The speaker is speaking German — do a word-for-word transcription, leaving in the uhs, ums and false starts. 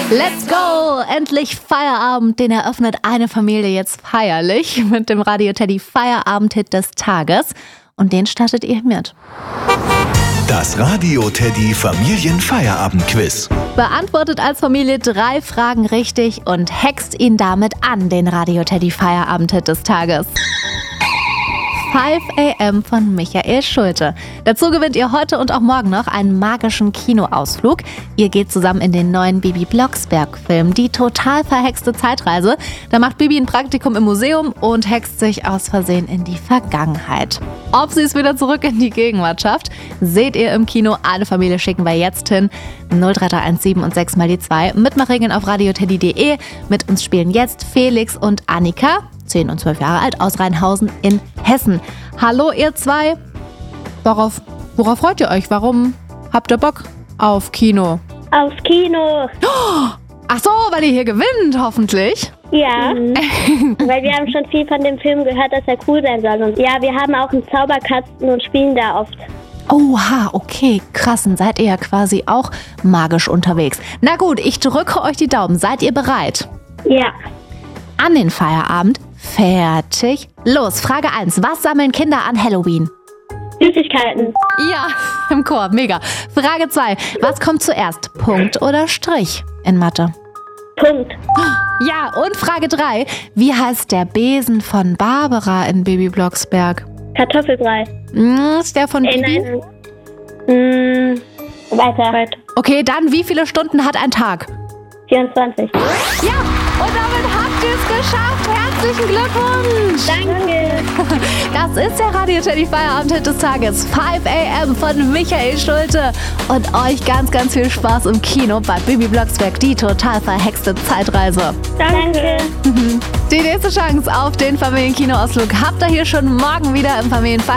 Let's go! Endlich Feierabend, den eröffnet eine Familie jetzt feierlich mit dem Radio Teddy Feierabend-Hit des Tages. Und den startet ihr mit. Das Radio Teddy Familienfeierabend-Quiz. Beantwortet als Familie drei Fragen richtig und hext ihn damit an, den Radio Teddy Feierabend-Hit des Tages. five a m von Michael Schulte. Dazu gewinnt ihr heute und auch morgen noch einen magischen Kinoausflug. Ihr geht zusammen in den neuen Bibi Blocksberg-Film, die total verhexte Zeitreise. Da macht Bibi ein Praktikum im Museum und hext sich aus Versehen in die Vergangenheit. Ob sie es wieder zurück in die Gegenwart schafft, seht ihr im Kino. Alle Familie schicken wir jetzt hin. null drei drei eins sieben und sechs mal die zwei. Mitmachregeln auf radioteddy punkt de. Mit uns spielen jetzt Felix und Annika, zehn und zwölf Jahre alt, aus Rheinhausen in Hessen. Hallo ihr zwei. Worauf, worauf freut ihr euch? Warum habt ihr Bock auf Kino? Aufs Kino. Oh, ach so, weil ihr hier gewinnt, hoffentlich. Ja, mhm. Weil wir haben schon viel von dem Film gehört, dass er cool sein soll. Und ja, wir haben auch einen Zauberkasten und spielen da oft. Oha, okay, krass, dann seid ihr ja quasi auch magisch unterwegs. Na gut, ich drücke euch die Daumen. Seid ihr bereit? Ja. An den Feierabend. Fertig. Los, Frage eins. Was sammeln Kinder an Halloween? Süßigkeiten. Ja, im Chor, mega. Frage zwei. Was kommt zuerst? Punkt oder Strich in Mathe? Punkt. Ja, und Frage drei. Wie heißt der Besen von Barbara in Bibi Blocksberg? Kartoffelbrei. Hm, ist der von äh, Bibi? Nein. Hm, weiter. weiter. Okay, dann wie viele Stunden hat ein Tag? vierundzwanzig. Ja, und damit habt ihr es geschafft. Herzlichen Glückwunsch. Danke. Das ist der Radio Teddy Feierabend-Hit des Tages. five a m von Michael Schulte. Und euch ganz, ganz viel Spaß im Kino bei Bibi Blocksberg, die total verhexte Zeitreise. Danke. Die nächste Chance auf den Familienkinoausflug habt ihr hier schon morgen wieder im Familienfeierabend.